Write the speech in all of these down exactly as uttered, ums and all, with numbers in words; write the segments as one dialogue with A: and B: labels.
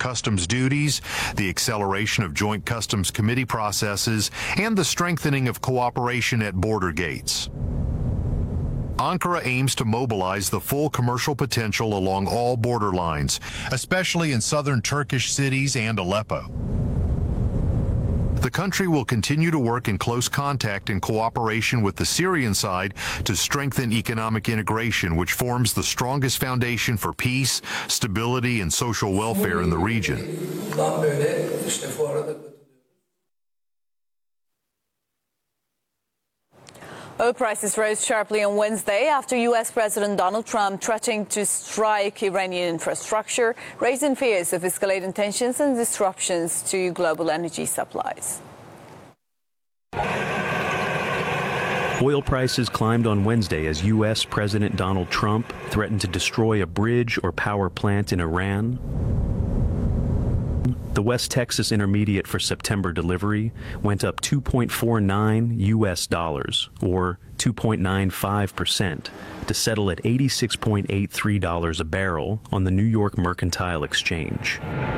A: customs duties, the acceleration of joint customs committee processes, and the strengthening of cooperation at border gates. Ankara aims to mobilize the full commercial potential along all border lines, especially in southern Turkish cities and Aleppo. The country will continue to work in close contact and cooperation with the Syrian side to strengthen economic integration, which forms the strongest foundation for peace, stability, and social welfare in the region.
B: Oil prices rose sharply on Wednesday after U S President Donald Trump threatening to strike Iranian infrastructure, raising fears of escalating tensions and disruptions to global energy supplies.
C: Oil prices climbed on Wednesday as U S President Donald Trump threatened to destroy a bridge or power plant in Iran. The West Texas Intermediate for September delivery went up two point four nine U S dollars, or two point nine five percent, to settle at eighty-six point eight three dollars a barrel on the New York Mercantile Exchange.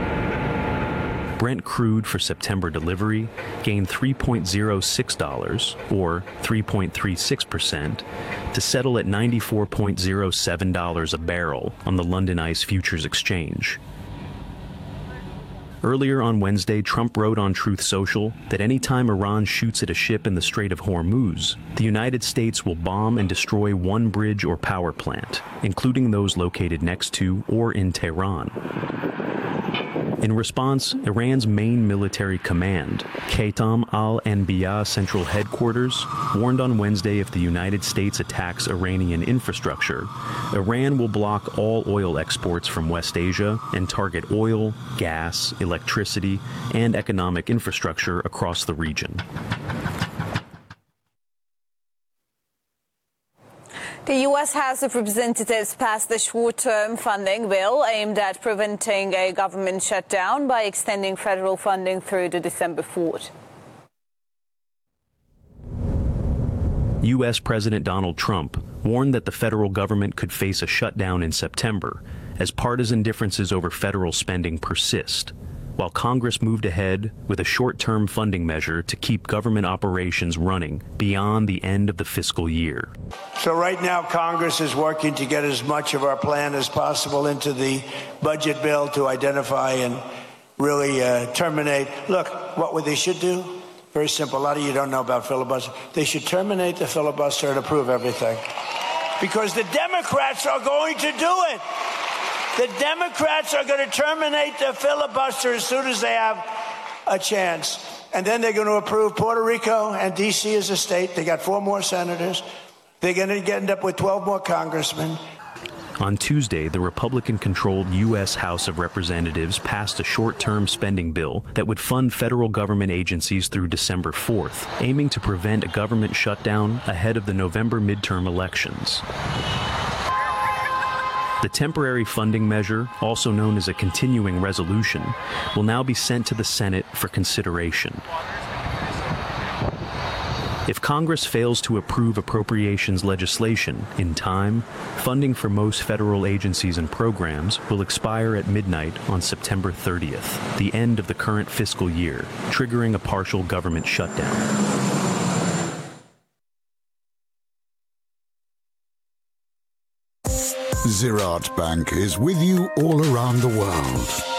C: Brent crude for September delivery gained three point zero six dollars, or three point three six percent, to settle at ninety-four point zero seven dollars a barrel on the London ICE Futures Exchange. Earlier on Wednesday, Trump wrote on Truth Social that any time Iran shoots at a ship in the Strait of Hormuz, the United States will bomb and destroy one bridge or power plant, including those located next to or in Tehran. In response, Iran's main military command, Khatam al-Anbiya Central Headquarters, warned on Wednesday if the United States attacks Iranian infrastructure, Iran will block all oil exports from West Asia and target oil, gas, electricity, and economic infrastructure across the region.
B: The U S House of Representatives passed the short-term funding bill aimed at preventing a government shutdown by extending federal funding through to December fourth.
C: U S President Donald Trump warned that the federal government could face a shutdown in September as partisan differences over federal spending persist, while Congress moved ahead with a short-term funding measure to keep government operations running beyond the end of the fiscal year.
D: So right now, Congress is working to get as much of our plan as possible into the budget bill to identify and really uh, terminate. Look, what they should do? Very simple. A lot of you don't know about filibuster. They should terminate the filibuster and approve everything. Because the Democrats are going to do it. The Democrats are going to terminate the filibuster as soon as they have a chance. And then they're going to approve Puerto Rico and D C as a state. They got four more senators. They're going to end up with twelve more congressmen.
C: On Tuesday, the Republican-controlled U S House of Representatives passed a short-term spending bill that would fund federal government agencies through December fourth, aiming to prevent a government shutdown ahead of the November midterm elections. The temporary funding measure, also known as a continuing resolution, will now be sent to the Senate for consideration. If Congress fails to approve appropriations legislation in time, funding for most federal agencies and programs will expire at midnight on September thirtieth, the end of the current fiscal year, triggering a partial government shutdown.
E: Ziraat Bank is with you all around the world.